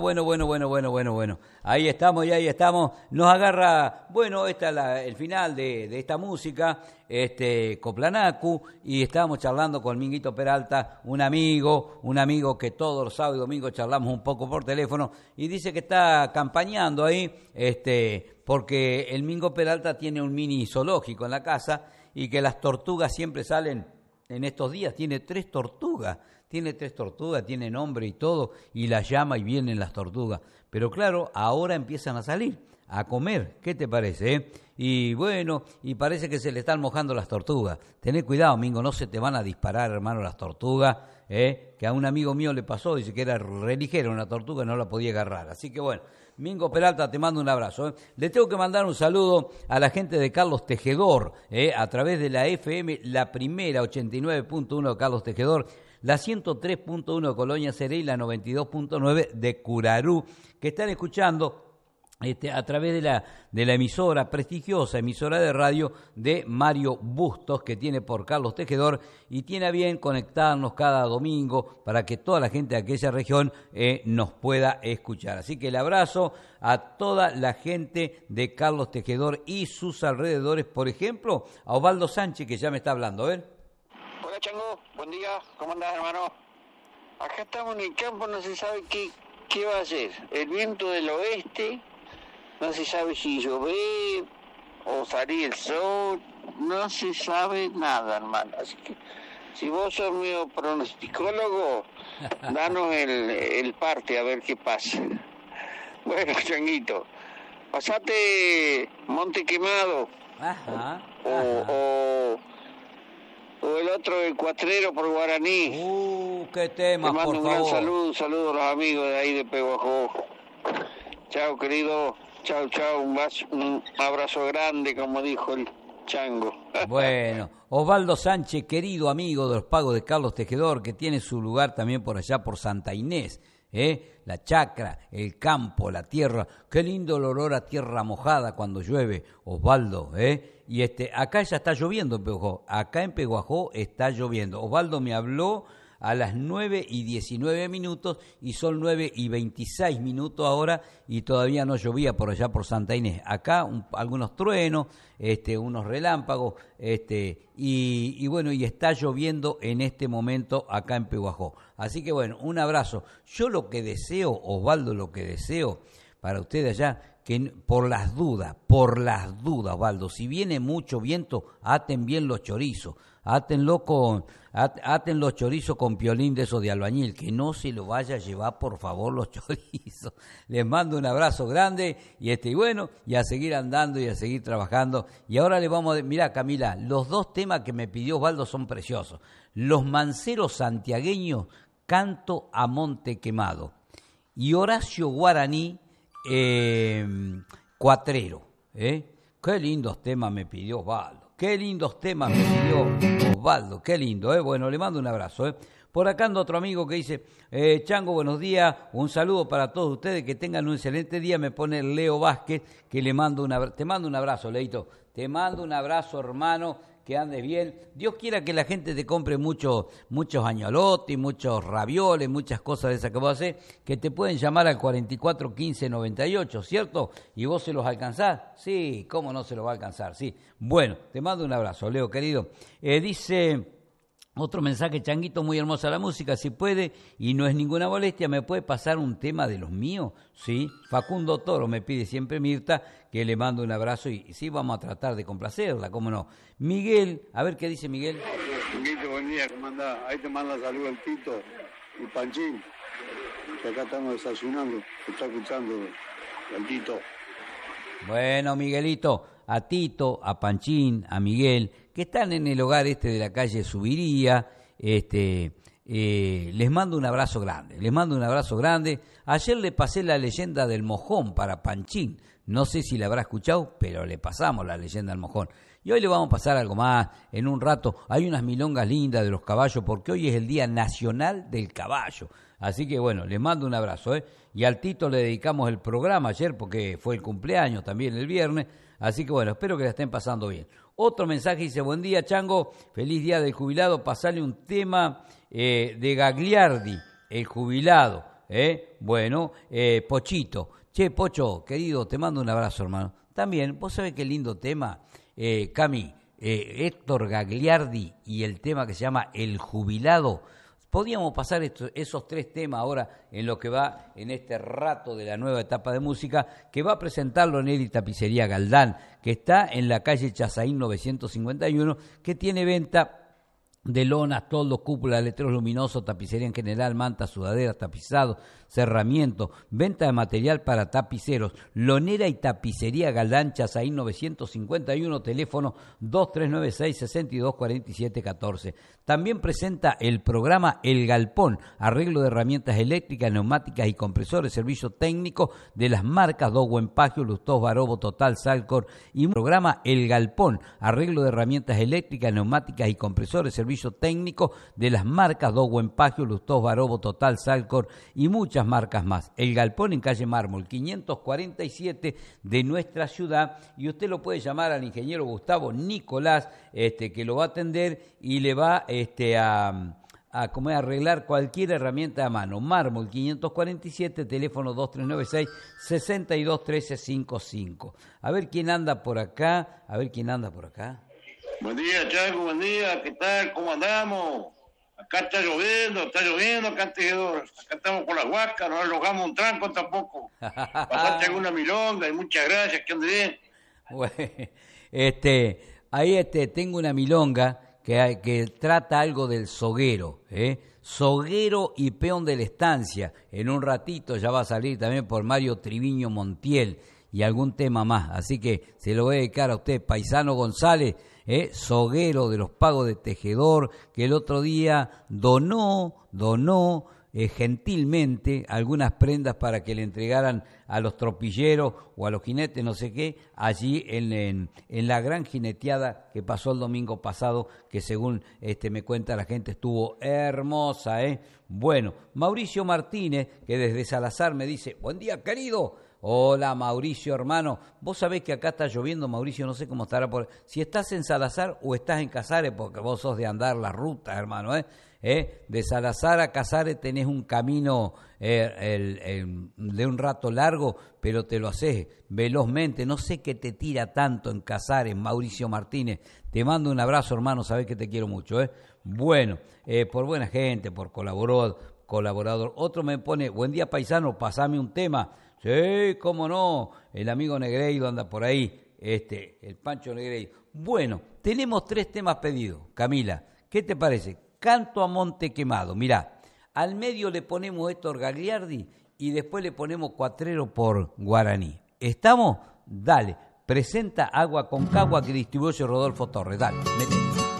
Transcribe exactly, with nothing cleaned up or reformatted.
Bueno, bueno, bueno, bueno, bueno, bueno. Ahí estamos y ahí estamos. Nos agarra, bueno, esta es la, el final de, de esta música, este Coplanacu, y estábamos charlando con Minguito Peralta, un amigo, un amigo que todos los sábados y domingos charlamos un poco por teléfono, y dice que está campañando ahí, este, porque el Mingo Peralta tiene un mini zoológico en la casa y que las tortugas siempre salen en estos días, tiene tres tortugas. Tiene tres tortugas, tiene nombre y todo, y las llama y vienen las tortugas. Pero claro, ahora empiezan a salir, a comer. ¿Qué te parece? Eh? Y bueno, y parece que se le están mojando las tortugas. Tené cuidado, Mingo, no se te van a disparar, hermano, las tortugas. Eh? Que a un amigo mío le pasó, dice que era re ligera una tortuga y no la podía agarrar. Así que bueno, Mingo Peralta, te mando un abrazo. ¿eh? Le tengo que mandar un saludo a la gente de Carlos Tejedor, ¿eh? a través de la F M, la primera, ochenta y nueve punto uno de Carlos Tejedor, la ciento tres punto uno de Colonia Seré y la noventa y dos punto nueve de Curarú, que están escuchando este, a través de la, de la emisora, prestigiosa emisora de radio de Mario Bustos, que tiene por Carlos Tejedor, y tiene a bien conectarnos cada domingo para que toda la gente de aquella región eh, nos pueda escuchar. Así que el abrazo a toda la gente de Carlos Tejedor y sus alrededores, por ejemplo, a Osvaldo Sánchez, que ya me está hablando, a ver. Hola Chango, buen día, ¿cómo andás, hermano? Acá estamos en el campo, no se sabe qué, qué va a hacer. El viento del oeste, no se sabe si llover o salir el sol, no se sabe nada, hermano. Así que si vos sos mío pronosticólogo, danos el, el parte a ver qué pasa. Bueno, Changuito, pasate Monte Quemado. Ajá, ajá. O... o O el otro, el Cuatrero por Guaraní. Uh, qué tema, Te mando por un favor. gran saludo, saludo a los amigos de ahí de Peguajó. Chao, querido. Chao, chao. Un, vaso, un abrazo grande, como dijo el Chango. Bueno, Osvaldo Sánchez, querido amigo de los pagos de Carlos Tejedor, que tiene su lugar también por allá por Santa Inés. ¿Eh? La chacra, el campo, la tierra, qué lindo el olor a tierra mojada cuando llueve, Osvaldo, ¿eh? Y este, acá ya está lloviendo en Peguajó, acá en Peguajó está lloviendo. Osvaldo me habló a las nueve y diecinueve minutos y son nueve y veintiséis minutos ahora y todavía no llovía por allá por Santa Inés. Acá un, algunos truenos, este, unos relámpagos, este, y, y bueno, y está lloviendo en este momento acá en Peguajó. Así que bueno, un abrazo. Yo lo que deseo, Osvaldo, lo que deseo para ustedes allá, que por las dudas, por las dudas, Osvaldo, si viene mucho viento, aten bien los chorizos, átenlo con, at, aten los chorizos con piolín de esos de albañil, que no se lo vaya a llevar, por favor, los chorizos. Les mando un abrazo grande y este y bueno, y a seguir andando y a seguir trabajando. Y ahora le vamos a... Mirá, Camila, los dos temas que me pidió Osvaldo son preciosos. Los manceros santiagueños, Canto a Monte Quemado, y Horacio Guaraní, eh, Cuatrero. ¿eh? Qué lindos temas me pidió Osvaldo. Qué lindos temas me pidió Osvaldo, qué lindo, ¿eh? Bueno, le mando un abrazo, ¿eh? Por acá anda otro amigo que dice, eh, Chango, buenos días, un saludo para todos ustedes, que tengan un excelente día, me pone Leo Vázquez, que le mando un abrazo, te mando un abrazo, Leito, te mando un abrazo, hermano, que andes bien. Dios quiera que la gente te compre mucho, muchos añolotes, muchos ravioles, muchas cosas de esas que vos haces, que te pueden llamar al cuarenta y cuatro quince noventa y ocho, ¿cierto? ¿Y vos se los alcanzás? Sí, ¿cómo no se los va a alcanzar? Sí. Bueno, te mando un abrazo, Leo, querido. Eh, dice... Otro mensaje, Changuito, muy hermosa la música, si puede, y no es ninguna molestia, ¿me puede pasar un tema de los míos? Sí, Facundo Toro me pide siempre Mirta, que le mando un abrazo y, y sí, vamos a tratar de complacerla, cómo no. Miguel, a ver qué dice Miguel. Changuito, buen día, ¿cómo andás? Ahí te manda saludos el Tito y Panchín, que acá estamos desayunando, que está escuchando el Tito. Bueno, Miguelito, a Tito, a Panchín, a Miguel, que están en el hogar este de la calle Subiría, este, eh, les mando un abrazo grande, les mando un abrazo grande. Ayer le pasé la leyenda del mojón para Panchín, no sé si la habrá escuchado, pero le pasamos la leyenda del mojón. Y hoy le vamos a pasar algo más, en un rato hay unas milongas lindas de los caballos, porque hoy es el Día Nacional del Caballo. Así que bueno, les mando un abrazo, ¿eh? Y al Tito le dedicamos el programa ayer porque fue el cumpleaños también el viernes. Así que bueno, espero que la estén pasando bien. Otro mensaje dice, buen día Chango, feliz día del jubilado, pasale un tema eh, de Gagliardi, el jubilado. ¿eh? Bueno, eh, Pochito. Che, Pocho, querido, te mando un abrazo, hermano. También, vos sabés qué lindo tema, eh, Cami, eh, Héctor Gagliardi y el tema que se llama El Jubilado. Podíamos pasar esto, esos tres temas ahora en lo que va en este rato de la nueva etapa de música, que va a presentarlo Nelly Tapicería Galdán, que está en la calle Chazaín novecientos cincuenta y uno, que tiene venta de lonas, toldos, cúpulas, letreros luminosos, tapicería en general, mantas, sudaderas, tapizados, cerramientos, venta de material para tapiceros, lonera y tapicería Galdán, Chazaín novecientos cincuenta y uno, teléfono dos tres nueve seis, seis dos cuatro siete uno cuatro. También presenta el programa El Galpón, arreglo de herramientas eléctricas, neumáticas y compresores, servicio técnico de las marcas Dowen Pagio, Lustós, Barobo, Total, Salcor, y un programa El Galpón, arreglo de herramientas eléctricas, neumáticas y compresores, servicio técnico de las marcas Dowen Pagio, Lustós, Barobo, Total, Salcor y muchas marcas más. El Galpón en calle Mármol, quinientos cuarenta y siete de nuestra ciudad, y usted lo puede llamar al ingeniero Gustavo Nicolás, este, que lo va a atender y le va este, a... a como es, arreglar cualquier herramienta a mano. Mármol quinientos cuarenta y siete, teléfono dos tres nueve seis, seis dos uno tres cinco cinco. A ver quién anda por acá, a ver quién anda por acá. Buen día, Chaco, buen día, ¿qué tal? ¿Cómo andamos? Acá está lloviendo, está lloviendo acá en Tejedor. Acá estamos con las huascas, no alojamos un tranco tampoco. Pasaste alguna milonga y muchas gracias, que ande bien. Bueno, este, ahí este, tengo una milonga que, que trata algo del soguero, ¿eh? Soguero y peón de la estancia. En un ratito ya va a salir también por Mario Triviño Montiel y algún tema más. Así que se lo voy a dedicar a usted, Paisano González, ¿eh? Soguero de los Pagos de Tejedor, que el otro día donó, donó eh, gentilmente algunas prendas para que le entregaran a los tropilleros o a los jinetes, no sé qué, allí en, en, en la gran jineteada que pasó el domingo pasado, que según este me cuenta la gente estuvo hermosa, ¿eh? Bueno, Mauricio Martínez, que desde Salazar me dice, buen día, querido. Hola, Mauricio, hermano. Vos sabés que acá está lloviendo, Mauricio, no sé cómo estará por... Si estás en Salazar o estás en Casares, porque vos sos de andar la ruta, hermano, ¿eh? ¿Eh? De Salazar a Casares tenés un camino eh, el, el, de un rato largo, pero te lo haces velozmente. No sé qué te tira tanto en Casares, Mauricio Martínez. Te mando un abrazo, hermano, sabés que te quiero mucho, ¿eh? Bueno, eh, por buena gente, por colaborador, colaborador. Otro me pone, buen día, paisano, pasame un tema. Sí, cómo no, el amigo Negreido anda por ahí, este, el Pancho Negreido. Bueno, tenemos tres temas pedidos, Camila, ¿qué te parece? Canto a Monte Quemado, mirá, al medio le ponemos Héctor Gagliardi y después le ponemos Cuatrero por Guaraní. ¿Estamos? Dale, presenta Agua con Cagua que distribuye Rodolfo Torres, dale, metete.